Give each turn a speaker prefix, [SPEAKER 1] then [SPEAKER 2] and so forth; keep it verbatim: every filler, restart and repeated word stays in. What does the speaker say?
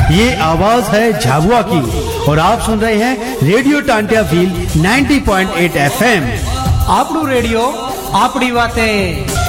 [SPEAKER 1] ये आवाज है झाबुआ की और आप सुन रहे हैं रेडियो टांटिया फील नब्बे पॉइंट आठ एफ एम।
[SPEAKER 2] आपनू रेडियो आपड़ी बातें।